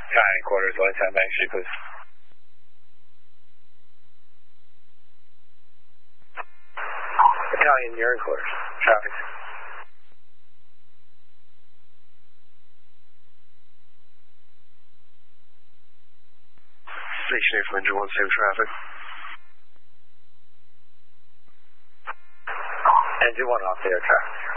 County quarters, 110 Bank Street, please. Italian, you're in quarters. Traffic. Station 8 from engine 1, same traffic. Engine 1 off the air traffic.